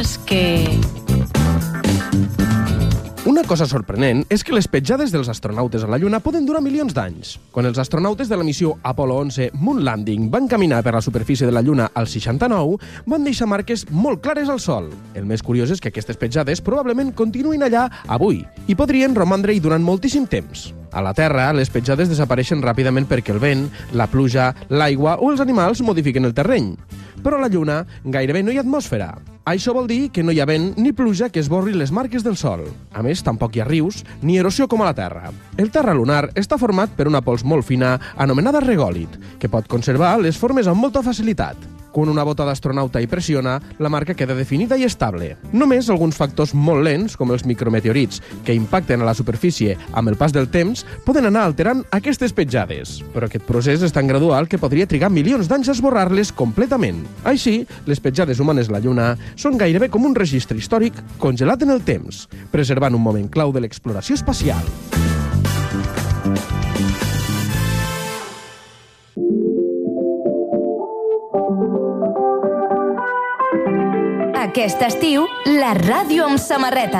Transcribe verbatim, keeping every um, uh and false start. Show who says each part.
Speaker 1: que...
Speaker 2: Una cosa sorprenent és que les petjades dels astronautes a la Lluna poden durar milions d'anys. Quan els astronautes de la missió Apollo onze Moon Landing van caminar per la superfície de la Lluna al seixanta-nou, van deixar marques molt clares al Sol. El més curiós és que aquestes petjades probablement continuïn allà avui i podrien romandre-hi durant moltíssim temps. A la Terra, les petjades desapareixen ràpidament perquè el vent, la pluja, l'aigua o els animals modifiquen el terreny. Però a la Lluna gairebé no hi ha atmosfera. Això vol dir que no hi ha vent ni pluja que esborri les marques del Sol. A més, tampoc hi ha rius ni erosió com a la Terra. El terra lunar està format per una pols molt fina anomenada regòlit, que pot conservar les formes amb molta facilitat. Quan una bota d'astronauta hi pressiona, la marca queda definida i estable. Només alguns factors molt lents, com els micrometeorits, que impacten a la superfície amb el pas del temps, poden anar alterant aquestes petjades. Però aquest procés és tan gradual que podria trigar milions d'anys a esborrar-les completament. Així, les petjades humanes a la Lluna són gairebé com un registre històric congelat en el temps, preservant un moment clau de l'exploració espacial.
Speaker 1: Aquest estiu, la ràdio amb samarreta.